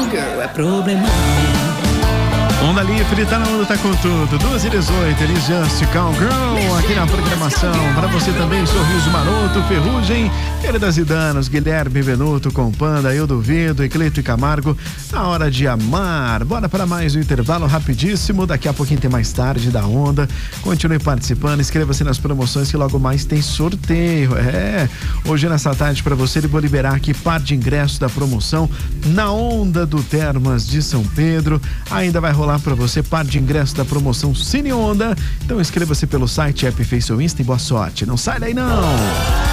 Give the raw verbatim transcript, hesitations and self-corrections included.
girl, é problemão. Onda Livre, tá na onda, tá com tudo. duas e dezoito, Elis Just Cowgirl aqui na programação. Pra você também, Sorriso Maroto, Ferrugem, Queridas e Danos, Guilherme Benuto com Panda, Eu Duvido, Ecleto e Camargo. Na hora de amar. Bora para mais um intervalo rapidíssimo. Daqui a pouquinho tem mais tarde da onda. Continue participando, inscreva-se nas promoções que logo mais tem sorteio. É, hoje nessa tarde pra você, ele vou liberar aqui par de ingressos da promoção na onda do Termas de São Pedro. Ainda vai rolar para você par de ingressos da promoção Cine Onda. Então inscreva-se pelo site, app, Face ou Insta e boa sorte. Não sai daí não!